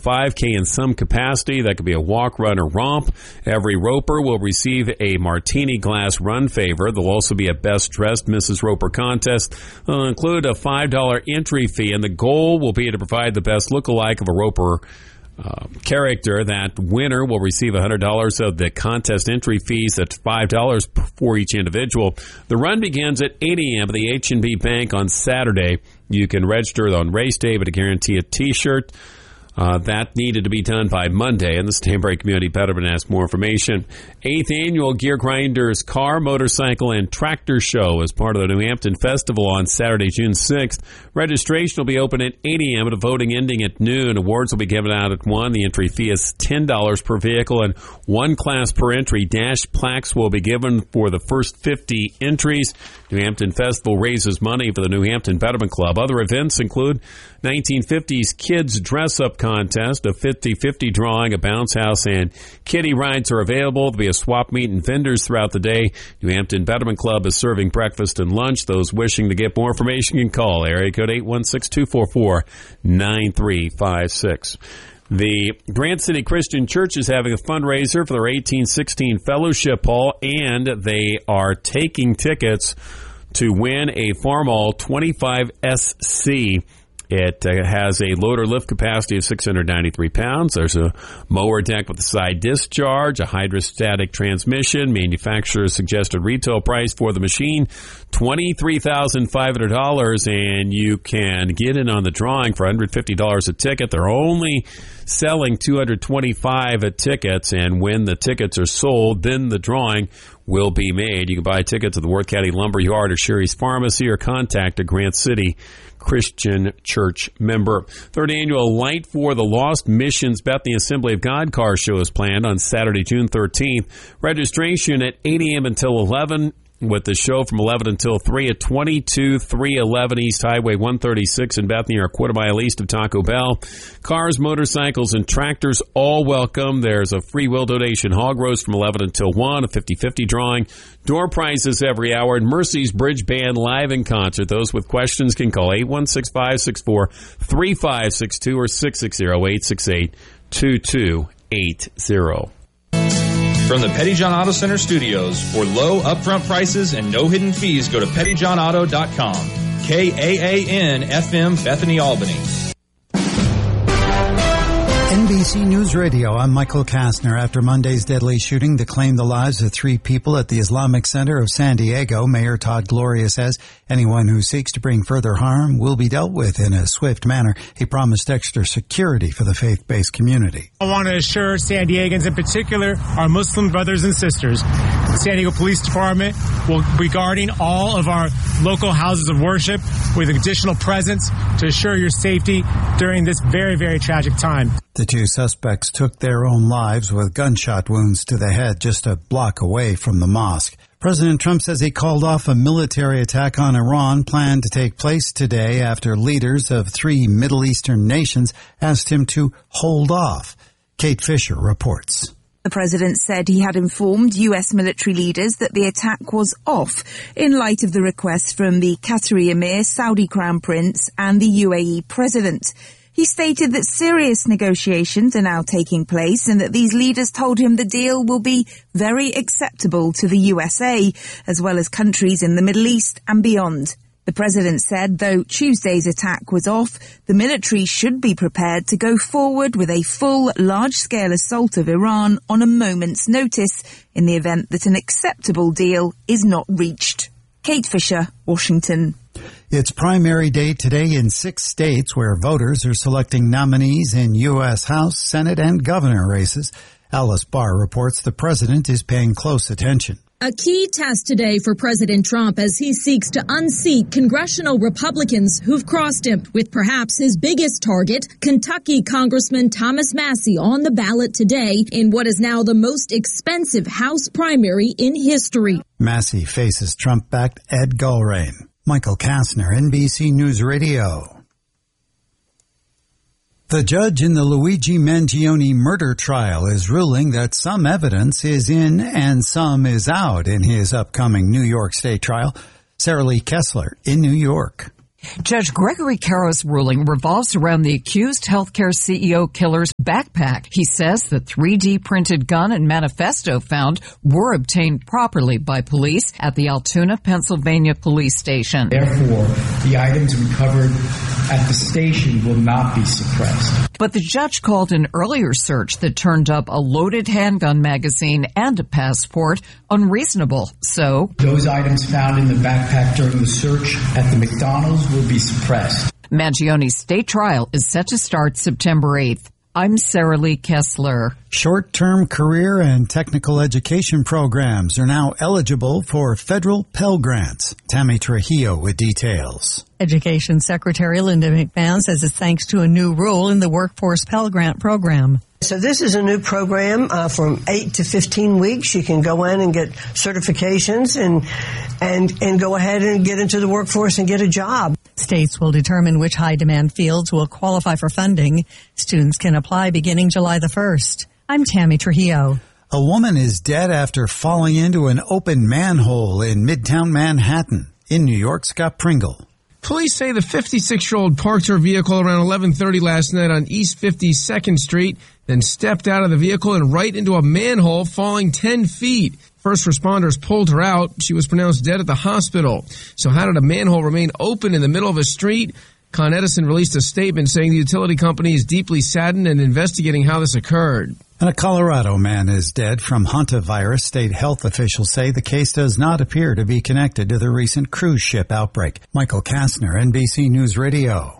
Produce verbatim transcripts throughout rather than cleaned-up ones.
five K in some capacity. That could be a walk, run, or romp. Every roper will receive a martini glass run favor. There'll also be a Best Dressed Missus Roper contest. It'll include a five dollars entry fee, and the goal will be to provide the best lookalike of a roper Uh, character. That winner will receive one hundred dollars of the contest entry fees. That's five dollars for each individual. The run begins at eight a.m. at the H and B Bank on Saturday. You can register on race day, but to guarantee a T-shirt. Uh, that needed to be done by Monday, and the Stanbury Community Betterment has more information. Eighth Annual Gear Grinders Car, Motorcycle, and Tractor Show is part of the New Hampton Festival on Saturday, June sixth. Registration will be open at eight a.m. with voting ending at noon. Awards will be given out at one. The entry fee is ten dollars per vehicle and one class per entry. Dash plaques will be given for the first fifty entries. New Hampton Festival raises money for the New Hampton Betterment Club. Other events include nineteen fifties Kids Dress-Up Contest, a fifty-fifty drawing, a bounce house, and kiddie rides are available. There'll be a swap meet and vendors throughout the day. New Hampton Betterment Club is serving breakfast and lunch. Those wishing to get more information can call area code eight one six, two four four, nine three five six. The Grant City Christian Church is having a fundraiser for their eighteen sixteen Fellowship Hall, and they are taking tickets to win a Farmall twenty-five S C. It uh, has a loader lift capacity of six hundred ninety-three pounds. There's a mower deck with a side discharge, a hydrostatic transmission. Manufacturer's suggested retail price for the machine, twenty-three thousand five hundred dollars, and you can get in on the drawing for one hundred fifty dollars a ticket. They're only selling two hundred twenty-five tickets, and when the tickets are sold, then the drawing will be made. You can buy tickets at the Worth County Lumber Yard or Sherry's Pharmacy, or contact a Grant City Christian Church member. Third annual Light for the Lost Missions Bethany Assembly of God car show is planned on Saturday, June thirteenth. Registration at eight a.m. until eleven, with the show from eleven until three at twenty-two three eleven East Highway one thirty-six in Bethany, or a quarter mile east of Taco Bell. Cars, motorcycles, and tractors all welcome. There's a free will donation hog roast from eleven until one, a fifty-fifty drawing. Door prizes every hour, and Mercy's Bridge Band live in concert. Those with questions can call eight one six, five six four, three five six two or six six zero, eight six eight, two two eight zero. From the Petty John Auto Center studios, for low upfront prices and no hidden fees, go to petty john auto dot com. K A A N F M, Bethany, Albany. N B C News Radio, I'm Michael Kastner. After Monday's deadly shooting that claimed the lives of three people at the Islamic Center of San Diego, Mayor Todd Gloria says anyone who seeks to bring further harm will be dealt with in a swift manner. He promised extra security for the faith-based community. I want to assure San Diegans, in particular our Muslim brothers and sisters, the San Diego Police Department will be guarding all of our local houses of worship with additional presence to assure your safety during this very, very tragic time. The two suspects took their own lives with gunshot wounds to the head just a block away from the mosque. President Trump says he called off a military attack on Iran planned to take place today after leaders of three Middle Eastern nations asked him to hold off. Kate Fisher reports. The president said he had informed U S military leaders that the attack was off in light of the requests from the Qatari Emir, Saudi Crown Prince, and the U A E president. He stated that serious negotiations are now taking place and that these leaders told him the deal will be very acceptable to the U S A, as well as countries in the Middle East and beyond. The president said though Tuesday's attack was off, the military should be prepared to go forward with a full, large-scale assault of Iran on a moment's notice in the event that an acceptable deal is not reached. Kate Fisher, Washington. It's primary day today in six states where voters are selecting nominees in U S House, Senate, and governor races. Alice Barr reports the president is paying close attention. A key test today for President Trump as he seeks to unseat congressional Republicans who've crossed him, with perhaps his biggest target, Kentucky Congressman Thomas Massie, on the ballot today in what is now the most expensive House primary in history. Massie faces Trump-backed Ed Gulrain. Michael Kastner, N B C News Radio. The judge in the Luigi Mangione murder trial is ruling that some evidence is in and some is out in his upcoming New York State trial. Sarah Lee Kessler in New York. Judge Gregory Caro's ruling revolves around the accused healthcare C E O killer's backpack. He says the three D printed gun and manifesto found were obtained properly by police at the Altoona, Pennsylvania police station. Therefore, the items recovered at the station will not be suppressed. But the judge called an earlier search that turned up a loaded handgun magazine and a passport unreasonable. So, those items found in the backpack during the search at the McDonald's will be suppressed. Mangione's state trial is set to start September eighth. I'm Sarah Lee Kessler. Short-term career and technical education programs are now eligible for federal Pell Grants. Tammy Trujillo with details. Education Secretary Linda McMahon says it's thanks to a new rule in the Workforce Pell Grant program. So this is a new program uh, from eight to fifteen weeks. You can go in and get certifications and and and go ahead and get into the workforce and get a job. States will determine which high-demand fields will qualify for funding. Students can apply beginning July the first. I'm Tammy Trujillo. A woman is dead after falling into an open manhole in Midtown Manhattan. In New York, Scott Pringle. Police say the fifty-six-year-old parked her vehicle around eleven thirty last night on East fifty-second Street, then stepped out of the vehicle and right into a manhole, falling ten feet. First responders pulled her out. She was pronounced dead at the hospital. So how did a manhole remain open in the middle of a street? Con Edison released a statement saying the utility company is deeply saddened and investigating how this occurred. And a Colorado man is dead from hantavirus. State health officials say the case does not appear to be connected to the recent cruise ship outbreak. Michael Kastner, N B C News Radio.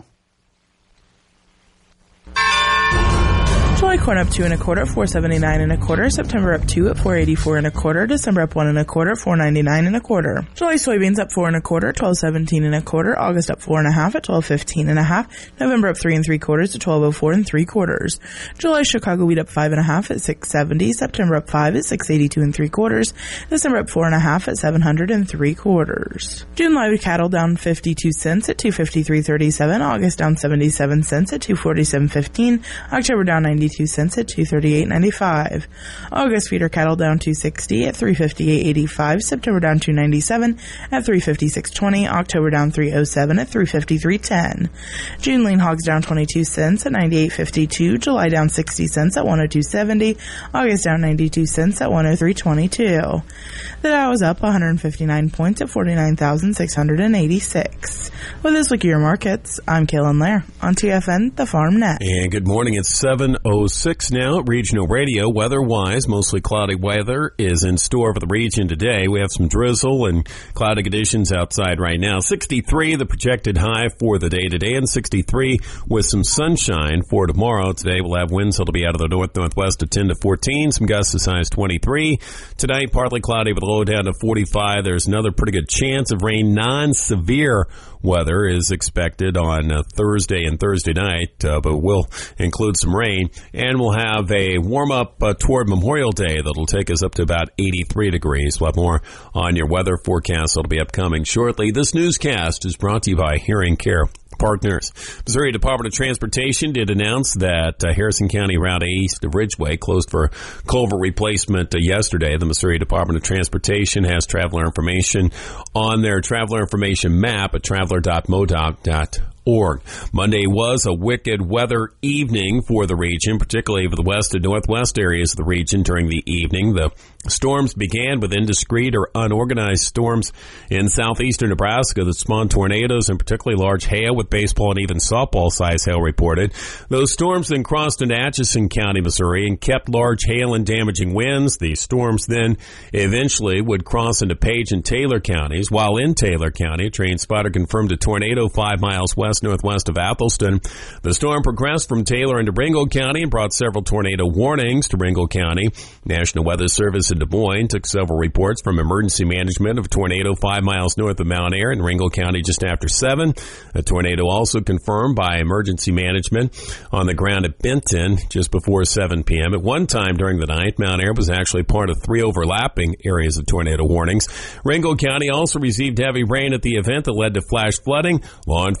July corn up two and a quarter, four seventy nine and a quarter. September up two at four eighty four and a quarter. December up one and a quarter, four ninety nine and a quarter. July soybeans up four and a quarter, twelve seventeen and a quarter. August up four and a half at twelve fifteen and a half. November up three and three quarters at twelve oh four and three quarters. July Chicago wheat up five and a half at six seventy. September up five at six eighty two and three quarters. December up four and a half at seven hundred and three quarters. June live cattle down fifty two cents at two fifty three thirty seven. August down seventy seven cents at two forty seven fifteen. October down ninety two cents at two thirty-eight ninety-five. August feeder cattle down two sixty at three fifty-eight eighty-five. September down two ninety-seven at three fifty-six twenty. October down three oh seven at three fifty-three ten. June lean hogs down twenty-two cents at ninety-eight fifty-two. July down sixty cents at one oh two seventy. August down ninety-two cents at one oh three twenty-two. The Dow is up one hundred fifty-nine points at forty-nine thousand six hundred eighty-six. With this look at your markets, I'm Kaylin Lair on T F N, the Farm Net. And good morning. It's seven oh six now at Regional Radio. Weather-wise, mostly cloudy weather is in store for the region today. We have some drizzle and cloudy conditions outside right now. sixty-three, the projected high for the day today, and sixty-three with some sunshine for tomorrow. Today we'll have winds that'll be out of the north-northwest of ten to fourteen, some gusts as high as twenty-three. Tonight, partly cloudy with a low down to forty-five. There's another pretty good chance of rain. Non-severe weather is expected on uh, Thursday and Thursday night, uh, but will include some rain. And we'll have a warm-up uh, toward Memorial Day that'll take us up to about eighty-three degrees. We'll have more on your weather forecast that'll be upcoming shortly. This newscast is brought to you by Hearing Care Partners. Missouri Department of Transportation did announce that uh, Harrison County Route east of Ridgeway closed for culvert replacement uh, yesterday. The Missouri Department of Transportation has traveler information on their traveler information map at traveler dot m o d o c dot org. Monday was a wicked weather evening for the region, particularly for the west and northwest areas of the region during the evening. The storms began with indiscreet or unorganized storms in southeastern Nebraska that spawned tornadoes and particularly large hail with baseball and even softball size hail reported. Those storms then crossed into Atchison County, Missouri, and kept large hail and damaging winds. The storms then eventually would cross into Page and Taylor counties. While in Taylor County, a train spotter confirmed a tornado five miles west northwest of Athelston. The storm progressed from Taylor into Ringgold County and brought several tornado warnings to Ringgold County. National Weather Service in Des Moines took several reports from emergency management of a tornado five miles north of Mount Ayr in Ringgold County just after seven. A tornado also confirmed by emergency management on the ground at Benton just before seven p.m. At one time during the night, Mount Ayr was actually part of three overlapping areas of tornado warnings. Ringgold County also received heavy rain at the event that led to flash flooding. Law enforcement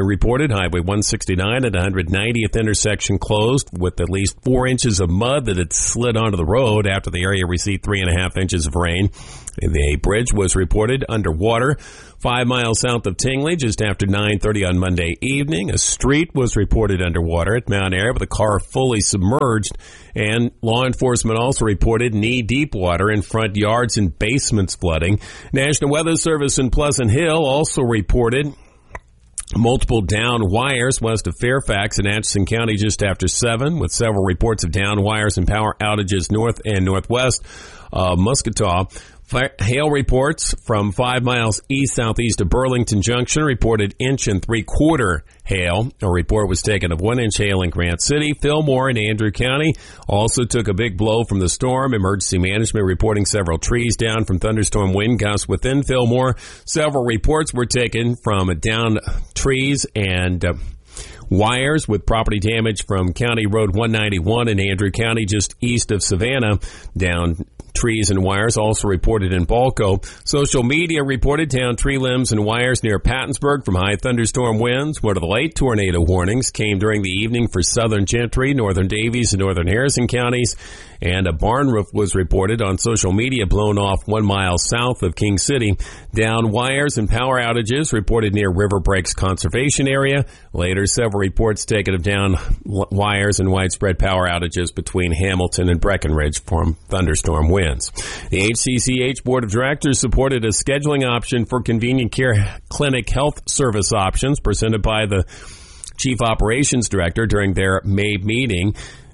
reported. Highway one sixty-nine at one ninetieth intersection closed with at least four inches of mud that had slid onto the road after the area received three and a half inches of rain. The bridge was reported underwater five miles south of Tingley just after nine thirty on Monday evening. A street was reported underwater at Mount Ayr with a car fully submerged, and law enforcement also reported knee-deep water in front yards and basements flooding. National Weather Service in Pleasant Hill also reported multiple down wires west of Fairfax in Atchison County just after seven, with several reports of down wires and power outages north and northwest of Muscatau. Hail reports from five miles east-southeast of Burlington Junction reported inch and three-quarter hail. A report was taken of one-inch hail in Grant City. Fillmore and Andrew County also took a big blow from the storm. Emergency management reporting several trees down from thunderstorm wind gusts within Fillmore. Several reports were taken from down trees and uh, wires with property damage from County Road one ninety-one in Andrew County just east of Savannah. Down trees and wires also reported in Balco. Social media reported down tree limbs and wires near Pattonsburg from high thunderstorm winds. One of the late tornado warnings came during the evening for southern Gentry, northern Davies, and northern Harrison counties. And a barn roof was reported on social media blown off one mile south of King City. Down wires and power outages reported near River Breaks Conservation Area. Later, several reports taken of down wires and widespread power outages between Hamilton and Breckenridge from thunderstorm winds. The H C C H Board of Directors supported a scheduling option for convenient care clinic health service options presented by the Chief Operations Director during their May meeting.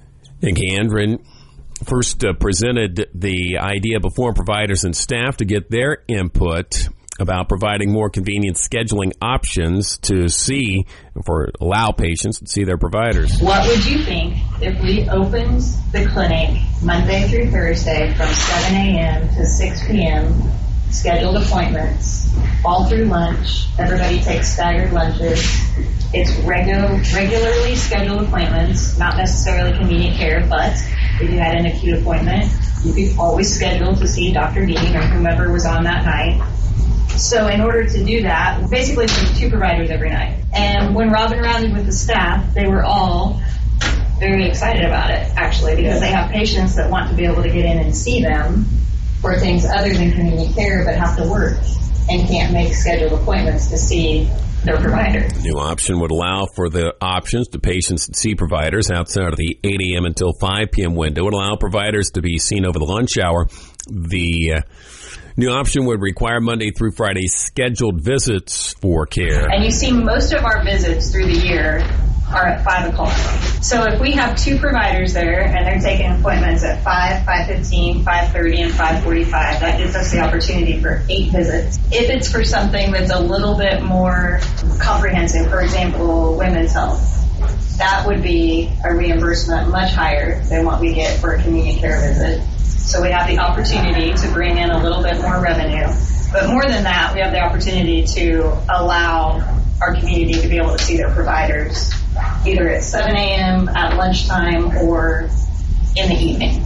Again, first uh, presented the idea before providers and staff to get their input about providing more convenient scheduling options to see, for allow patients to see their providers. What would you think if we opened the clinic Monday through Thursday from seven a.m. to six p.m., scheduled appointments, all through lunch, everybody takes staggered lunches, it's regular, regularly scheduled appointments, not necessarily convenient care, but if you had an acute appointment, you could always schedule to see Doctor Dean or whomever was on that night. So in order to do that, basically there's two providers every night. And when Robin rounded with the staff, they were all very excited about it, actually, because they have patients that want to be able to get in and see them for things other than convenient care, but have to work and can't make scheduled appointments to see their provider. The new option would allow for the options to patients to see providers outside of the eight a.m. until five p.m. window. It would allow providers to be seen over the lunch hour. The uh, new option would require Monday through Friday scheduled visits for care. And you see most of our visits through the year are at five o'clock. So if we have two providers there and they're taking appointments at five, five fifteen, five thirty, and five forty-five, that gives us the opportunity for eight visits. If it's for something that's a little bit more comprehensive, for example, women's health, that would be a reimbursement much higher than what we get for a convenient care visit. So we have the opportunity to bring in a little bit more revenue. But more than that, we have the opportunity to allow our community to be able to see their providers either at seven a.m., at lunchtime, or in the evening.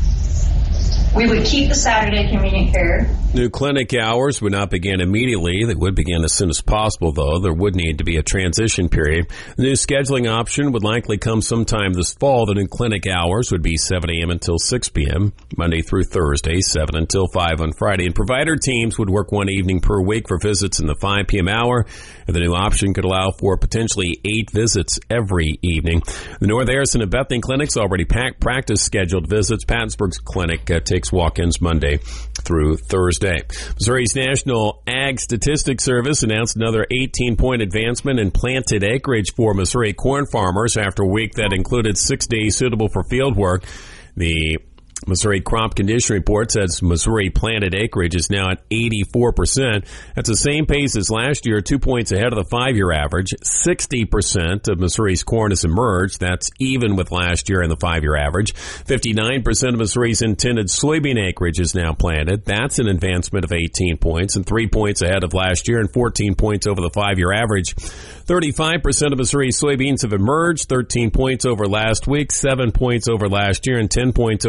We would keep the Saturday convenient care. New clinic hours would not begin immediately. They would begin as soon as possible, though. There would need to be a transition period. The new scheduling option would likely come sometime this fall. The new clinic hours would be seven a.m. until six p.m., Monday through Thursday, seven until five on Friday. And provider teams would work one evening per week for visits in the five p.m. hour. And the new option could allow for potentially eight visits every evening. The North Harrison and Bethany clinics already pack practice scheduled visits. Pattonsburg's clinic uh, takes walk-ins Monday through Thursday. Missouri's National Ag Statistics Service announced another eighteen-point advancement in planted acreage for Missouri corn farmers after a week that included six days suitable for field work. The Missouri Crop Condition Report says Missouri planted acreage is now at eighty-four percent. That's the same pace as last year, two points ahead of the five-year average. sixty percent of Missouri's corn has emerged. That's even with last year and the five-year average. fifty-nine percent of Missouri's intended soybean acreage is now planted. That's an advancement of eighteen points and three points ahead of last year and fourteen points over the five-year average. thirty-five percent of Missouri's soybeans have emerged, thirteen points over last week, seven points over last year, and ten points over the five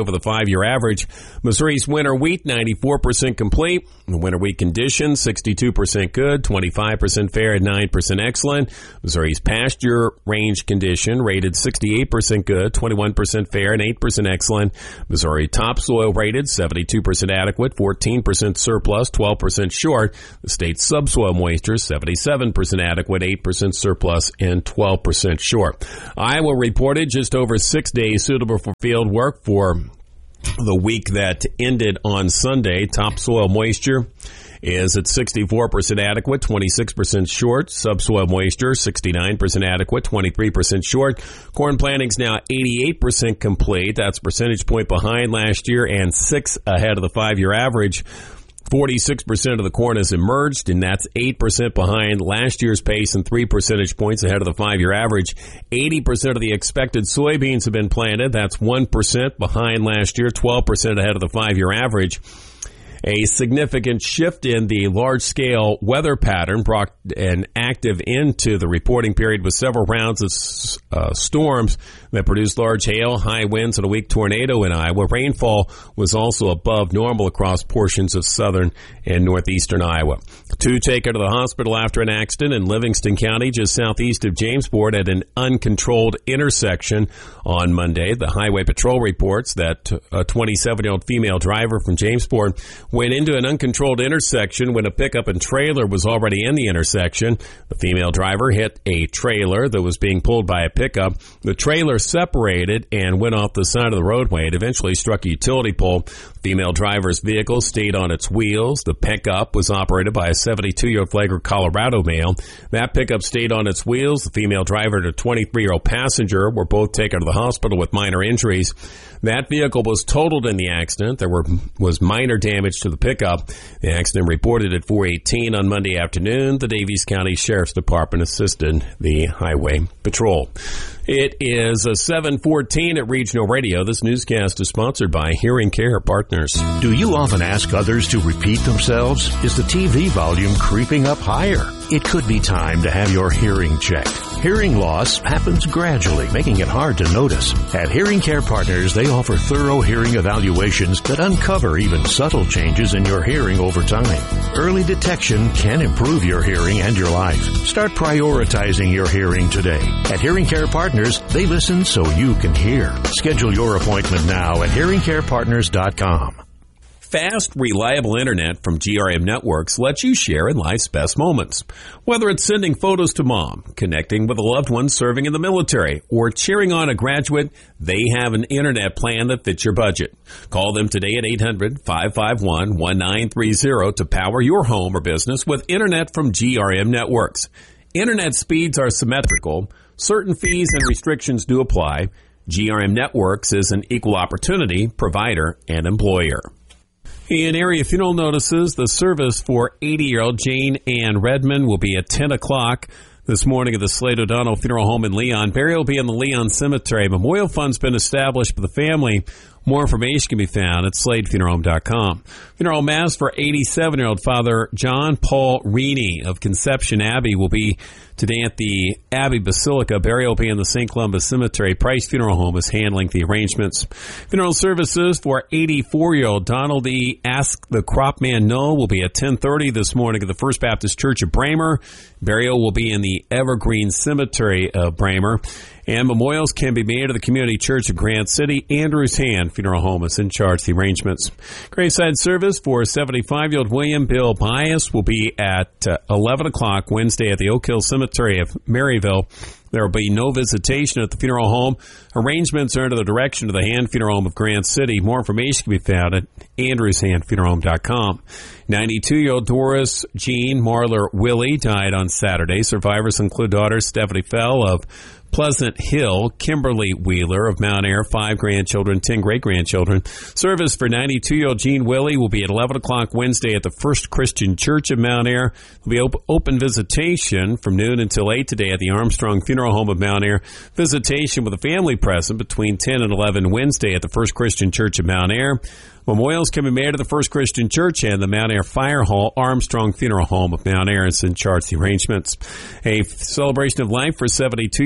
five-year average. Missouri's winter wheat, ninety-four percent complete. The winter wheat condition, sixty-two percent good, twenty-five percent fair, and nine percent excellent. Missouri's pasture range condition rated sixty-eight percent good, twenty-one percent fair, and eight percent excellent. Missouri topsoil rated seventy-two percent adequate, fourteen percent surplus, twelve percent short. The state's subsoil moisture, seventy-seven percent adequate, eight percent surplus, and twelve percent short. Iowa reported just over six days suitable for field work for the week that ended on Sunday. Topsoil moisture is at sixty-four percent adequate, twenty-six percent short. Subsoil moisture, sixty-nine percent adequate, twenty-three percent short. Corn planting's now eighty-eight percent complete. That's a percentage point behind last year and six ahead of the five-year average. forty-six percent of the corn has emerged, and that's eight percent behind last year's pace and three percentage points ahead of the five-year average. eighty percent of the expected soybeans have been planted. That's one percent behind last year, twelve percent ahead of the five-year average. A significant shift in the large-scale weather pattern brought an active end to the reporting period with several rounds of uh, storms that produced large hail, high winds, and a weak tornado in Iowa. Rainfall was also above normal across portions of southern and northeastern Iowa. Two taken to the hospital after an accident in Livingston County, just southeast of Jamesport, at an uncontrolled intersection on Monday. The Highway Patrol reports that a twenty-seven-year-old female driver from Jamesport went into an uncontrolled intersection when a pickup and trailer was already in the intersection. The female driver hit a trailer that was being pulled by a pickup. The trailer separated and went off the side of the roadway. It eventually struck a utility pole. The female driver's vehicle stayed on its wheels. The pickup was operated by a seventy-two-year-old Flagler, Colorado male. That pickup stayed on its wheels. The female driver and a twenty-three-year-old passenger were both taken to the hospital with minor injuries. That vehicle was totaled in the accident. There were was minor damage to the pickup. The accident reported at four eighteen on Monday afternoon. The Davies County Sheriff's Department assisted the Highway Patrol. It is a seven fourteen at Regional Radio. This newscast is sponsored by Hearing Care Partners. Do you often ask others to repeat themselves? Is the T V volume creeping up higher? It could be time to have your hearing checked. Hearing loss happens gradually, making it hard to notice. At Hearing Care Partners, they offer thorough hearing evaluations that uncover even subtle changes in your hearing over time. Early detection can improve your hearing and your life. Start prioritizing your hearing today. At Hearing Care Partners, they listen so you can hear. Schedule your appointment now at hearing care partners dot com. Fast, reliable internet from G R M Networks lets you share in life's best moments. Whether it's sending photos to mom, connecting with a loved one serving in the military, or cheering on a graduate, they have an internet plan that fits your budget. Call them today at eight hundred, five five one, one nine three zero to power your home or business with internet from G R M Networks. Internet speeds are symmetrical. Certain fees and restrictions do apply. G R M Networks is an equal opportunity provider and employer. In area funeral notices, the service for eighty-year-old Jane Ann Redmond will be at ten o'clock this morning at the Slade O'Donnell Funeral Home in Leon. Burial will be in the Leon Cemetery. Memorial fund's been established for the family. More information can be found at slade funeral home dot com. Funeral mass for eighty-seven-year-old Father John Paul Reaney of Conception Abbey will be today at the Abbey Basilica. Burial will be in the Saint Columbus Cemetery. Price Funeral Home is handling the arrangements. Funeral services for eighty-four-year-old Donald E. Ask the Crop Man No will be at ten thirty this morning at the First Baptist Church of Bramer. Burial will be in the Evergreen Cemetery of Bramer. And memorials can be made at the Community Church of Grant City. Andrews Hand Funeral Home is in charge of the arrangements. Graveside service for seventy-five-year-old William Bill Bias will be at uh, eleven o'clock Wednesday at the Oak Hill Cemetery of Maryville. There will be no visitation at the funeral home. Arrangements are under the direction of the Hand Funeral Home of Grant City. More information can be found at andrews hand funeral home dot com. ninety-two-year-old Doris Jean Marler Willie died on Saturday. Survivors include daughters Stephanie Fell of Pleasant Hill, Kimberly Wheeler of Mount Ayr, five grandchildren, ten great-grandchildren. Service for ninety-two-year-old Jean Willie will be at eleven o'clock Wednesday at the First Christian Church of Mount Ayr. There will be op- open visitation from noon until eight today at the Armstrong Funeral Home of Mount Ayr. Visitation with a family present between ten and eleven Wednesday at the First Christian Church of Mount Ayr. Memorials can be made at the First Christian Church and the Mount Ayr Fire Hall. Armstrong Funeral Home of Mount Ayr is in charge of the arrangements. A celebration of life for seventy-two-year-old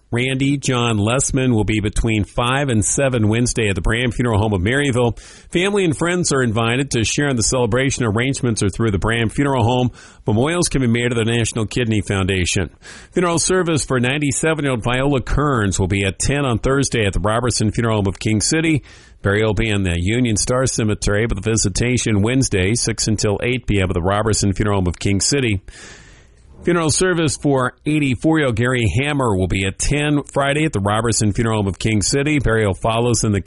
Randy John Lessman will be between five and seven Wednesday at the Brand Funeral Home of Maryville. Family and friends are invited to share in the celebration. Arrangements are through the Brand Funeral Home. Memorials can be made at the National Kidney Foundation. Funeral service for ninety-seven-year-old Viola Kearns will be at ten on Thursday at the Robertson Funeral Home of King City. Burial will be in the Union Star Cemetery, with the visitation Wednesday, six until eight p.m. at the Robertson Funeral Home of King City. Funeral service for eighty-four-year-old Gary Hammer will be at ten Friday at the Robertson Funeral Home of King City. Burial follows in the